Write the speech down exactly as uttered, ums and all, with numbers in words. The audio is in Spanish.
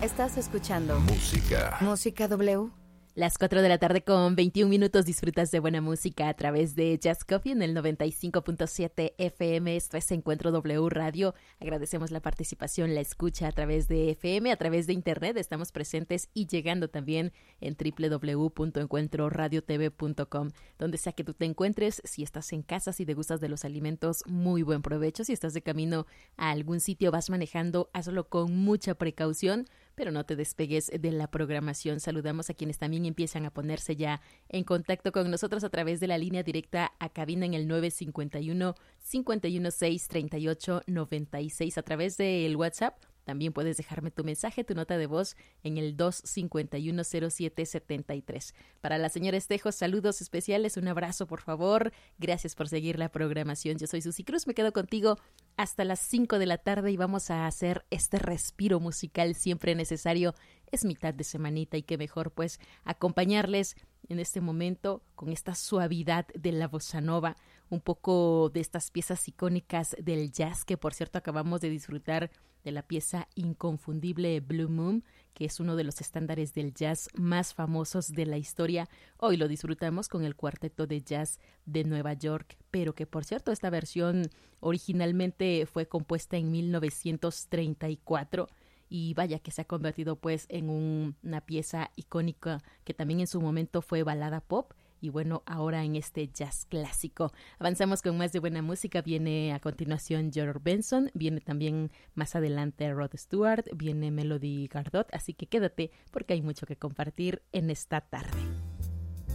Estás escuchando Música. Música W. Las cuatro de la tarde con veintiún minutos disfrutas de buena música a través de Jazz Coffee en el noventa y cinco punto siete F M. Esto es Encuentro W Radio. Agradecemos la participación, la escucha a través de F M, a través de internet. Estamos presentes y llegando también en doble u doble u doble u punto encuentro radio t v punto com. Donde sea que tú te encuentres, si estás en casa, si te gustas de los alimentos, muy buen provecho. Si estás de camino a algún sitio, vas manejando, hazlo con mucha precaución, pero no te despegues de la programación. Saludamos a quienes también empiezan a ponerse ya en contacto con nosotros a través de la línea directa a cabina en el nueve cinco uno, cinco uno seis, tres ocho nueve seis. A través del WhatsApp también puedes dejarme tu mensaje, tu nota de voz en el dos cinco uno, cero siete siete tres. Para la señora Estejo, saludos especiales, un abrazo por favor. Gracias por seguir la programación. Yo soy Susi Cruz, me quedo contigo hasta las cinco de la tarde y vamos a hacer este respiro musical siempre necesario. Es mitad de semanita y qué mejor pues acompañarles en este momento con esta suavidad de la bossa nova, un poco de estas piezas icónicas del jazz que por cierto acabamos de disfrutar de la pieza inconfundible Blue Moon, que es uno de los estándares del jazz más famosos de la historia. Hoy lo disfrutamos con el Cuarteto de Jazz de Nueva York, pero que por cierto esta versión originalmente fue compuesta en mil novecientos treinta y cuatro y vaya que se ha convertido pues en un, una pieza icónica que también en su momento fue balada pop. Y bueno, ahora en este jazz clásico. Avanzamos con más de buena música. Viene a continuación George Benson, viene también más adelante Rod Stewart, viene Melody Gardot, así que quédate porque hay mucho que compartir en esta tarde.